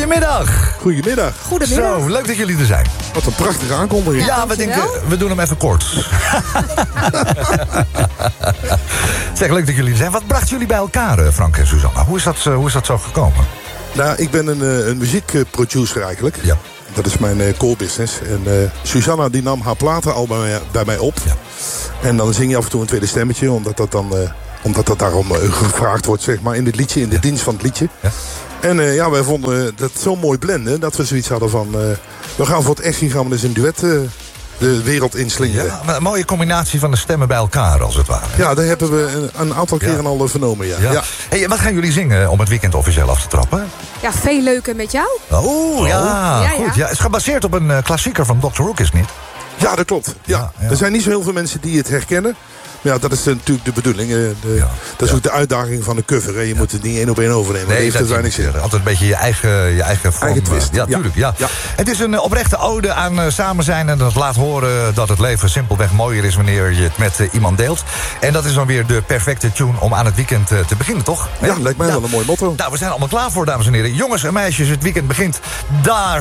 Goedemiddag. Goedemiddag. Zo, leuk dat jullie er zijn. Wat een prachtige aankondiging. Ja, we denken, we doen hem even kort. Zeg, leuk dat jullie er zijn. Wat bracht jullie bij elkaar, Frank en Susanna? Hoe is dat zo gekomen? Nou, ik ben een muziekproducer eigenlijk. Ja. Dat is mijn core business. En Susanna die nam haar platen al bij mij op. Ja. En dan zing je af en toe een tweede stemmetje, omdat dat daarom gevraagd wordt, zeg maar, in dit liedje, in de dienst van het liedje. Ja. En wij vonden dat zo mooi blenden, dat we zoiets hadden van, we gaan voor het echt gaan we dus een duet de wereld inslingeren. Ja, maar een mooie combinatie van de stemmen bij elkaar, als het ware. Ja, daar hebben we een aantal keren al vernomen, ja. Hey, wat gaan jullie zingen om het weekend officieel af te trappen? Ja, veel leuker met jou. Oh, ja, goed. Ja, het is gebaseerd op een klassieker van Dr. Hook, is het niet? Ja, dat klopt. Ja. Er zijn niet zo heel veel mensen die het herkennen. Maar ja, dat is natuurlijk de bedoeling. Dat is ook de uitdaging van de cover. Hè. Je moet het niet één op één overnemen. Nee, dat weinig zin. Altijd een beetje je eigen vorm. Eigen twist. Ja, tuurlijk. Ja. Het is een oprechte ode aan samen zijn. En dat laat horen dat het leven simpelweg mooier is wanneer je het met iemand deelt. En dat is dan weer de perfecte tune om aan het weekend te beginnen, toch? Ja, lijkt mij wel een mooi motto. Nou, we zijn allemaal klaar voor, dames en heren. Jongens en meisjes, het weekend begint daar.